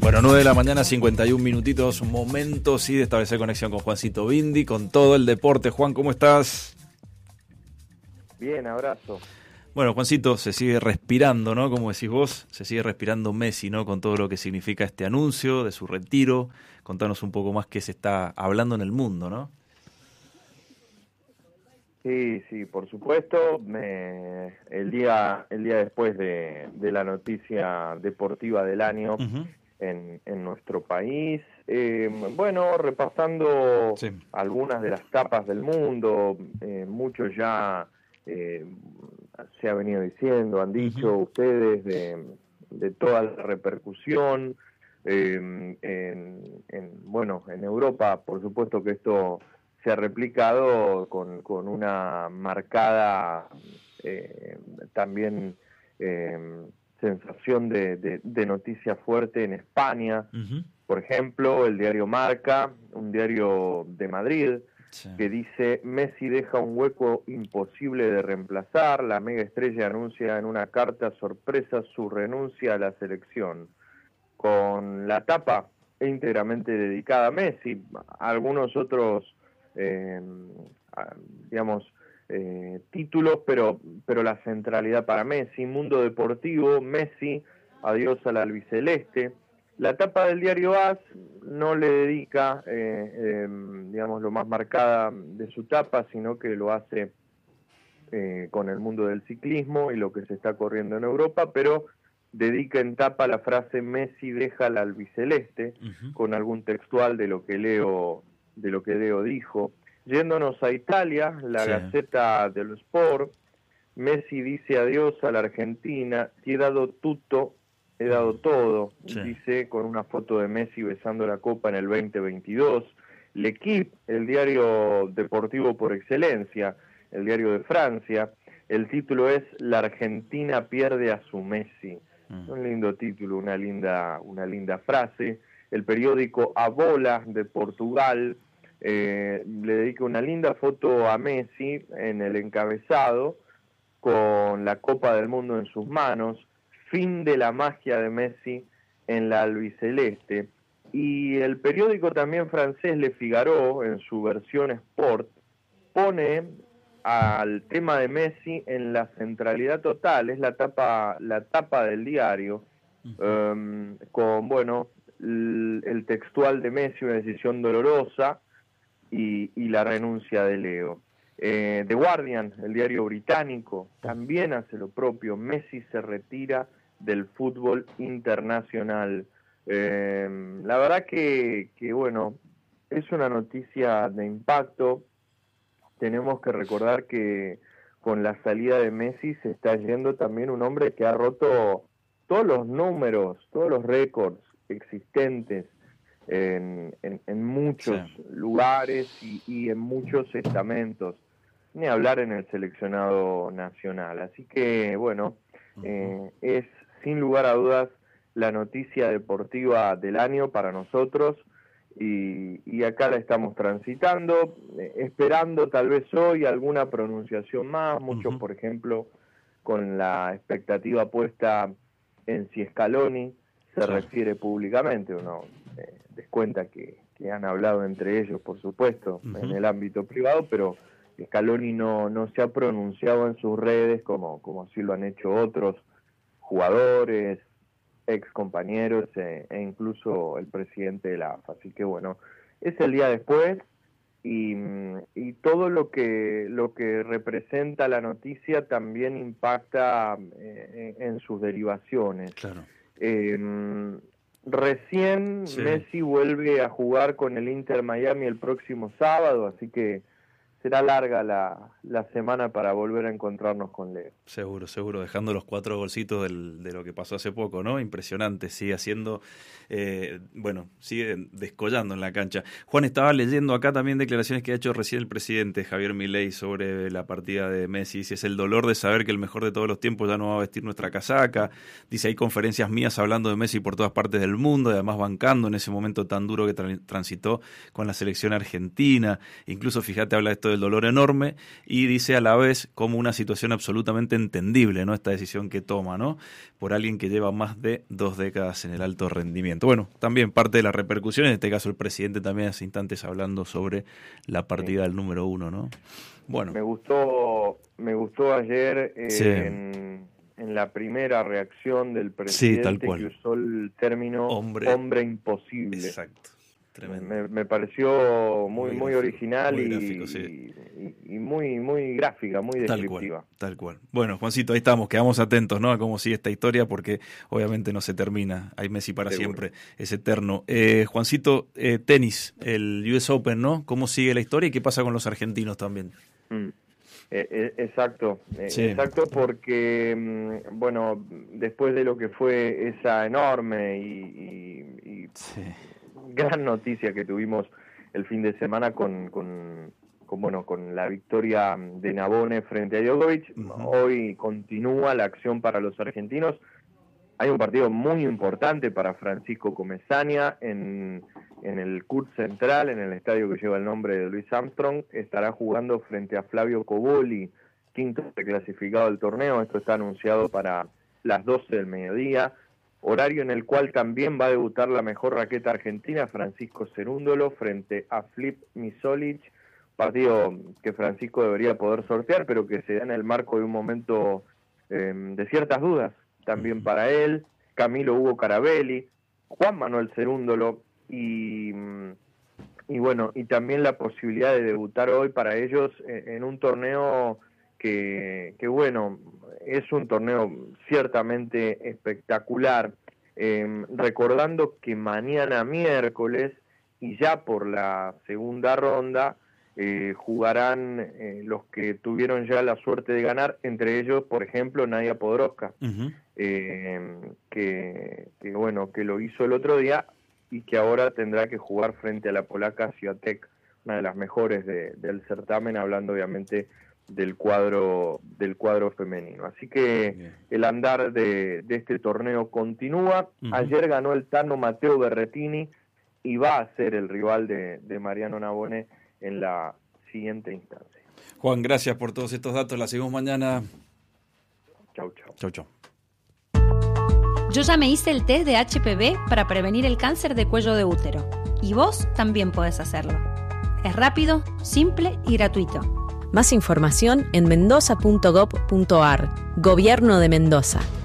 Bueno, 9 de la mañana, 51 minutitos, momento sí de establecer conexión con Juancito Bindi, con todo el deporte. Juan, ¿cómo estás? Bien, abrazo. Bueno, Juancito, se sigue respirando, ¿no? Como decís vos, se sigue respirando Messi, ¿no? Con todo lo que significa este anuncio de su retiro. Contanos un poco más qué se está hablando en el mundo, ¿no? Sí, por supuesto. El día después de la noticia deportiva del año en nuestro país, bueno, repasando algunas de las tapas del mundo, muchos ya se ha venido diciendo, han dicho ustedes de toda la repercusión. Bueno, en Europa, por supuesto que esto se ha replicado con una marcada también sensación de noticia fuerte en España. Por ejemplo, el diario Marca, un diario de Madrid, que dice: Messi deja un hueco imposible de reemplazar, la mega estrella anuncia en una carta sorpresa su renuncia a la selección, con la tapa íntegramente dedicada a Messi. Algunos otros títulos, pero la centralidad para Messi. Mundo Deportivo, Messi, adiós al albiceleste. La tapa del diario AS no le dedica, lo más marcada de su tapa, sino que lo hace con el mundo del ciclismo y lo que se está corriendo en Europa, pero dedica en tapa la frase Messi deja al albiceleste, con algún textual de lo que Leo dijo. Yéndonos a Italia, la Gazzetta dello Sport, Messi dice adiós a la Argentina, ti he dado tutto, he dado todo, dice, con una foto de Messi besando la copa en el 2022. L'Équipe, el diario deportivo por excelencia, el diario de Francia, el título es La Argentina pierde a su Messi. Un lindo título, una linda frase. El periódico A Bola de Portugal le dedica una linda foto a Messi en el encabezado, con la Copa del Mundo en sus manos. Fin de la magia de Messi en la albiceleste. Y el periódico también francés Le Figaro, en su versión Sport, pone al tema de Messi en la centralidad total. Es la tapa del diario, con, bueno, el textual de Messi, una decisión dolorosa, y la renuncia de Leo. The Guardian, el diario británico, también hace lo propio. Messi se retira del fútbol internacional. La verdad que bueno, es una noticia de impacto. Tenemos que recordar que con la salida de Messi se está yendo también un hombre que ha roto todos los números, todos los récords existentes en muchos lugares y en muchos estamentos, ni hablar en el seleccionado nacional. Así que, bueno, es sin lugar a dudas la noticia deportiva del año para nosotros, y acá la estamos transitando, esperando tal vez hoy alguna pronunciación más, muchos, por ejemplo, con la expectativa puesta en si Scaloni se refiere públicamente. Uno descuenta que han hablado entre ellos, por supuesto, en el ámbito privado, pero Scaloni no se ha pronunciado en sus redes como así lo han hecho otros jugadores, ex compañeros e incluso el presidente de la AFA. Así que bueno, es el día después, y todo lo que representa la noticia también impacta en sus derivaciones. Recién Messi vuelve a jugar con el Inter Miami el próximo sábado, así que será larga la semana para volver a encontrarnos con Leo. Seguro, dejando los 4 golcitos de lo que pasó hace poco, ¿no? Impresionante, sigue haciendo, sigue descollando en la cancha. Juan, estaba leyendo acá también declaraciones que ha hecho recién el presidente Javier Milei sobre la partida de Messi. Dice: es el dolor de saber que el mejor de todos los tiempos ya no va a vestir nuestra casaca. Dice: hay conferencias mías hablando de Messi por todas partes del mundo, y además bancando en ese momento tan duro que transitó con la selección argentina. Incluso, fíjate, habla esto el dolor enorme y dice a la vez como una situación absolutamente entendible, ¿no? Esta decisión que toma, ¿no? Por alguien que lleva más de 2 décadas en el alto rendimiento. Bueno, también parte de la repercusión, en este caso el presidente también hace instantes hablando sobre la partida del número 1, ¿no? Bueno. Me gustó ayer en la primera reacción del presidente, tal cual, que usó el término hombre imposible. Exacto. Tremendo. Me pareció muy original muy gráfico, sí. y muy gráfica, muy descriptiva. Tal cual. Bueno, Juancito, ahí estamos, quedamos atentos, ¿no? A cómo sigue esta historia, porque obviamente no se termina. Hay Messi para siempre, es eterno. Juancito, tenis, el US Open, ¿no? ¿Cómo sigue la historia y qué pasa con los argentinos también? Exacto, porque, bueno, después de lo que fue esa enorme y gran noticia que tuvimos el fin de semana con la victoria de Nabone frente a Djokovic, hoy continúa la acción para los argentinos. Hay un partido muy importante para Francisco Comesaña en el CUT Central, en el estadio que lleva el nombre de Louis Armstrong. Estará jugando frente a Flavio Coboli, quinto clasificado del torneo. Esto está anunciado para las 12 del mediodía, horario en el cual también va a debutar la mejor raqueta argentina, Francisco Cerúndolo, frente a Flip Misolic. Partido que Francisco debería poder sortear, pero que se da en el marco de un momento de ciertas dudas también para él. Camilo Hugo Carabelli, Juan Manuel Cerúndolo y bueno, y también la posibilidad de debutar hoy para ellos en un torneo que bueno, es un torneo ciertamente espectacular, recordando que mañana miércoles y ya por la segunda ronda jugarán los que tuvieron ya la suerte de ganar, entre ellos, por ejemplo, Nadia Podoroska, que bueno, que lo hizo el otro día y que ahora tendrá que jugar frente a la polaca Swiatek, una de las mejores del certamen, hablando obviamente del cuadro femenino. Así que el andar de este torneo continúa. Ayer ganó el Tano Matteo Berrettini y va a ser el rival de Mariano Nabone en la siguiente instancia. Juan, gracias por todos estos datos. La seguimos mañana. Chau. Yo ya me hice el test de HPV para prevenir el cáncer de cuello de útero. Y vos también podés hacerlo. Es rápido, simple y gratuito. Más información en mendoza.gov.ar. Gobierno de Mendoza.